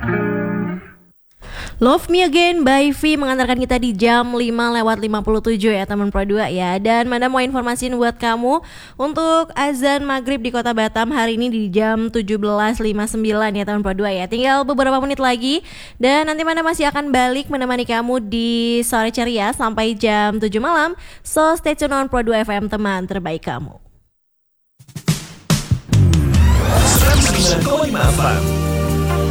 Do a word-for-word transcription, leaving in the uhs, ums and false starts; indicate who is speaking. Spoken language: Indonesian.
Speaker 1: Love Me Again by V mengantarkan kita di jam lima lewat lima puluh tujuh ya teman Pro dua ya. Dan Manda mau informasiin buat kamu untuk azan maghrib di Kota Batam hari ini di jam tujuh belas lima puluh sembilan ya teman Pro dua ya. Tinggal beberapa menit lagi dan nanti Manda masih akan balik menemani kamu di sore ceria sampai jam tujuh malam. So stay tune on Pro dua F M, teman terbaik kamu.
Speaker 2: seratus sembilan koma lima F M